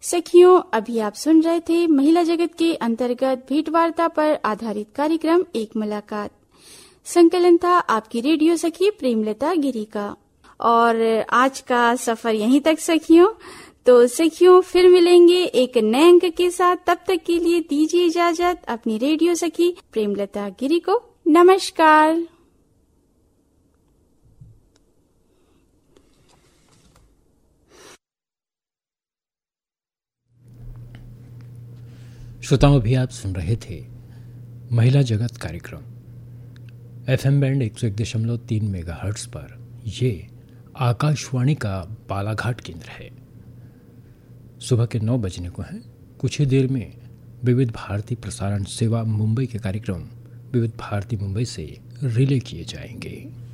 सखियों, अभी आप सुन रहे थे महिला जगत के अंतर्गत भेंट वार्ता पर आधारित कार्यक्रम एक मुलाकात। संकलन था आपकी रेडियो सखी प्रेमलता गिरी का। और आज का सफर यहीं तक सखियों। तो सखियों, फिर मिलेंगे एक नए अंक के साथ। तब तक के लिए दीजिए इजाजत अपनी रेडियो सखी प्रेमलता गिरी को। नमस्कार। श्रोताओं, अभी आप सुन रहे थे महिला जगत कार्यक्रम FM बैंड 101.3 मेगाहर्ट्ज पर। ये आकाशवाणी का बालाघाट केंद्र है। सुबह के 9 बजने को हैं। कुछ ही देर में विविध भारती प्रसारण सेवा मुंबई के कार्यक्रम विविध भारती मुंबई से रिले किए जाएंगे।